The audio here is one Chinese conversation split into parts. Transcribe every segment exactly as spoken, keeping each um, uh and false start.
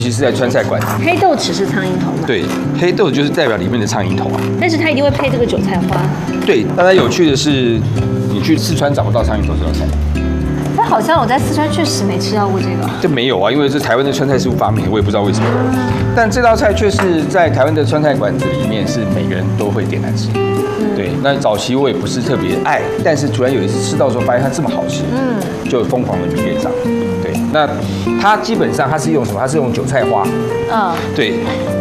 其实在川菜馆。 黑豆豉是苍蝇头吗？ 对，黑豆就是代表里面的苍蝇头啊。 但是它一定会配这个韭菜花。 对，大家有趣的是，你去四川找不到苍蝇头这道菜。 但好像我在四川确实没吃到过这个。 这没有啊，因为是台湾的川菜师傅发明的，我也不知道为什么。但这道菜却是在台湾的川菜馆子里面是每个人都会点来吃。对，那早期我也不是特别爱，但是突然有一次吃到之后，发现它这么好吃，嗯，就疯狂的迷恋上。对，那它基本上它是用什么？它是用韭菜花。嗯，对。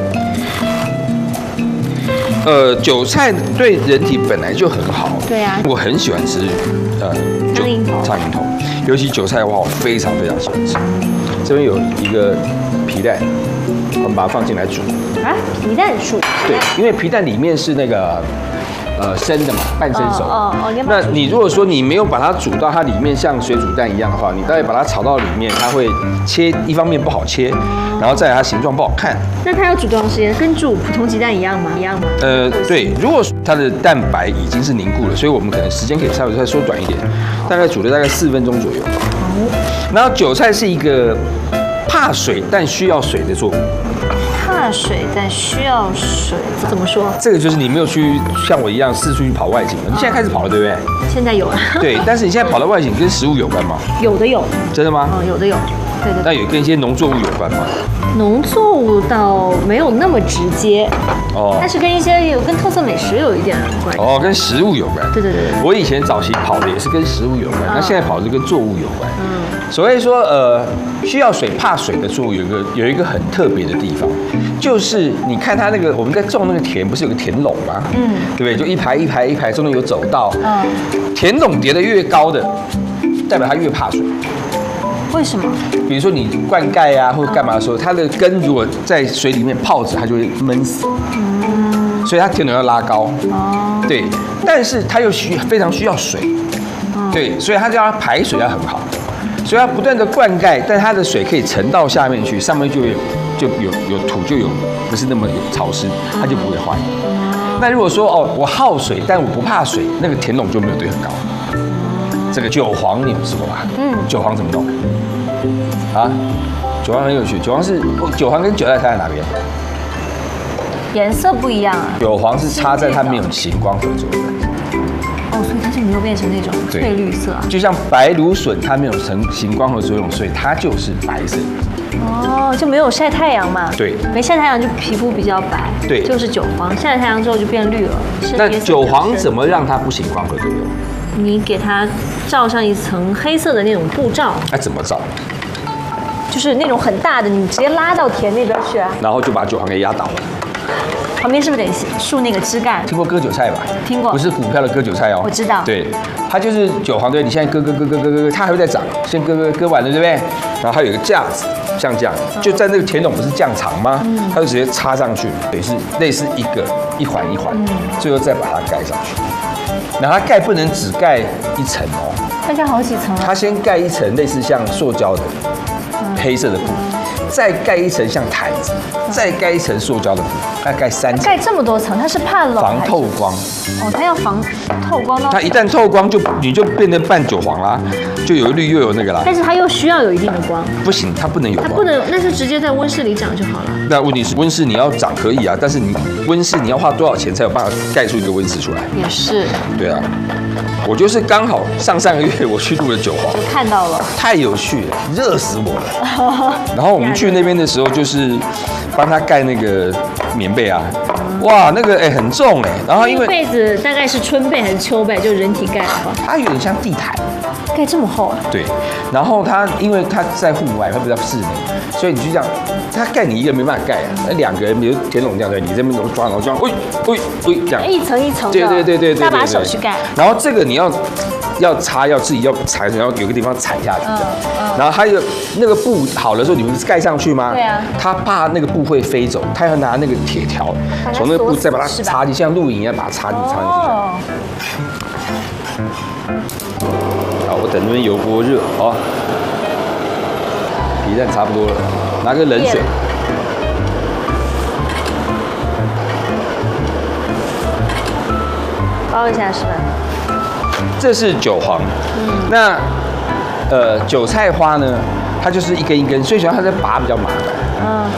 呃，韭菜对人体本来就很好。对啊。我很喜欢吃呃苍蝇头， 苍蝇头，尤其韭菜花我非常非常喜欢吃。这边有一个皮蛋，我们把它放进来煮。 啊，皮蛋煮？ 对，因为皮蛋里面是那个。呃，生的嘛，半生熟。哦哦哦。那你如果说你没有把它煮到它里面像水煮蛋一样的话，你大概把它炒到里面，它会切，一方面不好切，然后再来它形状不好看。 那它要煮多长时间？跟煮普通鸡蛋一样吗？一样吗？ 呃，对，如果它的蛋白已经是凝固了，所以我们可能时间可以稍微再缩短一点，大概煮了大概四分钟左右。好。然后韭菜是一个怕水但需要水的作物。 怕水但需要水，怎么说？ 这个就是你没有去像我一样四处去跑外景了。你现在开始跑了，对不对？ 现在有了。 对，但是你现在跑的外景跟食物有关吗？ 有的有。 真的吗？ 嗯，有的有。对对。 那有跟一些农作物有关吗？ 农作物倒没有那么直接。哦。但是跟一些有跟特色美食有一点关系。 哦，跟食物有关。 对对对对。 我以前早期跑的也是跟食物有关，那现在跑的是跟作物有关。嗯。所以说，呃，需要水怕水的作物有一个有一个很特别的地方，就是你看它那个我们在种那个田，不是有个田垄吗？嗯，对不对？就一排一排一排，中间有走道。嗯，田垄叠得越高的，代表它越怕水。 为什么？ 比如说你灌溉啊或者干嘛的时候，它的根如果在水里面泡着，它就会闷死。嗯，所以它田垄要拉高。哦，对，但是它又需非常需要水。对，所以它就要排水要很好。所以它不断的灌溉，但它的水可以沉到下面去，上面就有就有有土，就有不是那么有潮湿，它就不会坏。那如果说哦，我好水，但我不怕水，那个田垄就没有堆很高。这个韭黄你有吃过吧？嗯，韭黄怎么弄？啊，韭黄很有趣，韭黄是韭黄跟韭菜差在哪边？ 颜色不一样啊。 韭黄是插在它没有行光合作用。 哦，所以它就没有变成那种翠绿色啊。 就像白芦笋，它没有成行光合作用，所以它就是白色。 哦，就没有晒太阳嘛。 对。 没晒太阳就皮肤比较白。对。就是韭黄，晒了太阳之后就变绿了。 那韭黄怎么让它不行光合作用？ 你给它罩上一层黑色的那种布罩。 那怎么罩？ 就是那种很大的，你直接拉到田那边去啊。 然后就把韭黄给压倒了。 旁边是不是得竖那个枝干？ 听过割韭菜吧？ 听过， 不是股票的割韭菜哦。 我知道。对， 它就是韭黄，对，你现在割割割割割割，它还会再长，先割割割完了，对不对？然后它有一个架子，像这样，就在那个田垄不是这样长吗？嗯，它就直接插上去，也是类似一个一环一环，最后再把它盖上去。然后它盖不能只盖一层哦， 它盖好几层啊。 它先盖一层类似像塑胶的黑色的布。再盖一层像毯子，再盖一层塑胶的布，大概盖三层。 盖这么多层，它是怕冷。 防透光。 哦，它要防透光到。 它一旦透光就你就变成半韭黄啦，就有绿又有那个啦。 但是它又需要有一定的光。 不行，它不能有光。 它不能，那就直接在温室里长就好了。 那问题是温室你要长可以啊，但是你温室你要花多少钱才有办法盖出一个温室出来？ 也是。对啊。我就是刚好上上个月我去录了韭黄， 就看到了， 太有趣了，热死我了。然后我们去那边的时候，就是帮他盖那个棉被啊，哇，那个哎、欸、很重哎、欸。然后因为被子大概是春被还是秋被，就人体盖的话， 它有点像地毯， 盖这么厚啊？对。 然后它因为它在户外，它比较室内，所以你就这样，它盖你一个人没办法盖啊，那两个人比如田垄这样对，你这边抓，然后这样，喂喂喂这样， 一层一层的， 对对对对对， 要把手去盖。 然后这个你要要擦，要自己要踩，然后有个地方踩下去这样。然后还有那个布好的时候，你们是盖上去吗？对啊。他怕那个布会飞走，他要拿那个铁条从那个布再把它插进，像露营一样把它插进插进去。好，我等那边油锅热，好，皮蛋差不多了，拿个冷水。 包一下是吧？ 这是韭黄，嗯，那呃韭菜花呢，它就是一根一根，所以说它在拔比较麻烦。 嗯，